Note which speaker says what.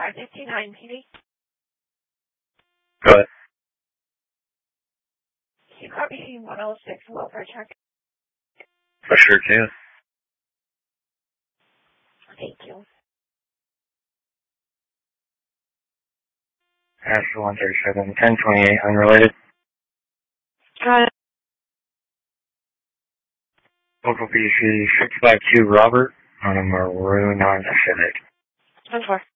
Speaker 1: 559 PD.
Speaker 2: Go ahead.
Speaker 1: You copy 106 welfare check.
Speaker 2: I sure can.
Speaker 1: Thank you.
Speaker 2: Astro 137, 1028, unrelated.
Speaker 1: Got it.
Speaker 2: Local PC 652 Robert on a maroon Honda Civic.
Speaker 1: 10-4.